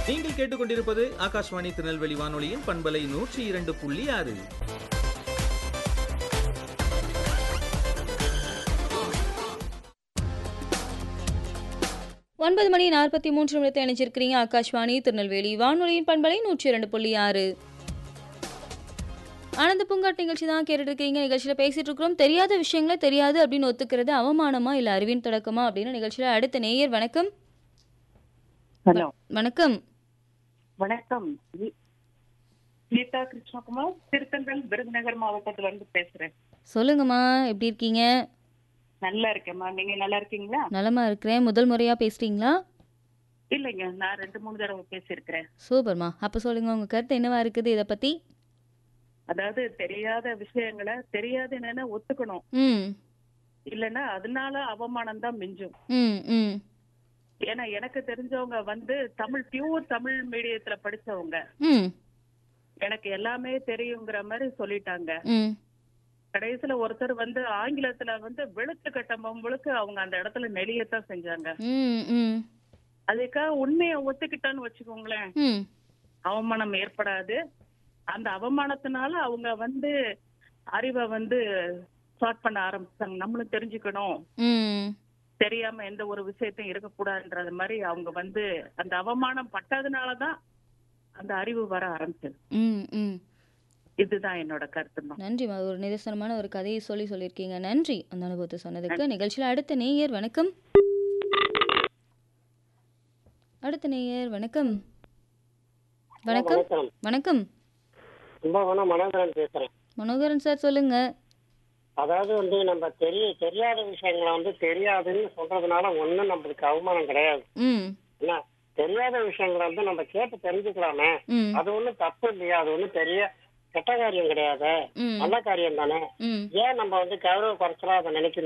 நீங்கள் கேட்டுக்கொண்டிருப்பது ஆகாஷ்வாணி திருநெல்வேலி வானொலியின் பண்பலை 102.6. 9:43 இணைஞ்சிருக்கிறீங்க. ஆகாஷ்வாணி திருநெல்வேலி வானொலியின் பண்பலை 102.6. ஆனந்த பூங்காட் நிகழ்ச்சி தான் கேட்டுட்டு இருக்கீங்க. நிகழ்ச்சியில் பேசிட்டு இருக்கிறோம். தெரியாத விஷயங்களை தெரியாது அப்படின்னு ஒத்துக்கிறது அவமானமா இல்லை அறிவின் தொடக்கமா அப்படின்னு நிகழ்ச்சியில் அடுத்த நேயர். வணக்கம். ஹலோ, வணக்கம். வணக்கம். கீதா கிருஷ்ணகுமார், திருத்தங்கல் விருதுநகர் மாவட்டத்துல இருந்து பேசுறேன். சொல்லுங்கம்மா, எப்படி இருக்கீங்க? நல்லா இருக்கேம்மா, நீங்க நல்லா இருக்கீங்களா? நலமா இருக்கிறேன். முதல் முறையா பேசுறீங்களா? இல்லைங்க, நான் 2-3 தடவை பேசியிருக்கிறேன். சூப்பர்மா. அப்ப சொல்லுங்க, உங்க கருத்து என்னவா இருக்குது இதை பத்தி? அதாவது தெரியாத விஷயங்களை தெரியாதுன்னு ஒத்துக்கணும், ம் இல்லைன்னா அதனால அவமானம் தான் மிஞ்சும். ம் ம் ஏன்னா எனக்கு தெரிஞ்சவங்க பியூர் தமிழ் மீடியத்துல படிச்சவங்க, ம் எனக்கு எல்லாமே தெரியுங்கிற மாதிரி சொல்லிட்டாங்க. ம் கடைசியில ஒருத்தர் ஆங்கிலத்துல வெளுத்து கட்டம்பளுக்கு அவங்க அந்த இடத்துல நெளியத்தான் செஞ்சாங்க. ம் ம் அதுக்காக உண்மையை ஒத்துக்கிட்டான்னு வச்சுக்கோங்களேன், ம் அவமானம் ஏற்படாது. அந்த அவமானத்தினால அவங்க அறிவை ஸ்டார்ட் பண்ண ஆரம்பிச்சாங்க. நம்மளும் தெரிஞ்சுக்கணும், ம் தெரியாம எந்த ஒரு விஷயத்தையும் இருக்கக்கூடாதுன்றது மாதிரி அவங்க அந்த அவமானம் பட்டதுனாலதான் அந்த அறிவு வர ஆரம்பிச்சது. ம் ம் இதுதான் என்னோட கருத்துமா. நன்றிம்மா. ஒரு நிதர்சனமான ஒரு கதையை சொல்லியிருக்கீங்க. நன்றி அந்த அனுபவத்தை சொன்னதுக்கு. நிகழ்ச்சியில் அடுத்த நேயர். வணக்கம். அடுத்த நேயர். வணக்கம். வணக்கம். வணக்கம். மனோகரன் பேசுறேன். மனோகரன் சார், சொல்லுங்க. அதாவது நம்ம தெரியாத விஷயங்களை தெரியாதுன்னு சொல்றதுனால ஒண்ணும் நம்மளுக்கு அவமானம் கிடையாது. ம் என்ன, தெரியாத விஷயங்களை நம்ம கேட்டு தெரிஞ்சுக்கலாமே, ம் அது ஒண்ணும் தப்பு இல்லையா? அது ஒண்ணும் பெரிய கெட்ட காரியம் கிடையாது, ம் நல்ல காரியம் தானே. ம் ஏன் நம்ம கௌரவ குறைச்சலா அதை நினைக்கணும்?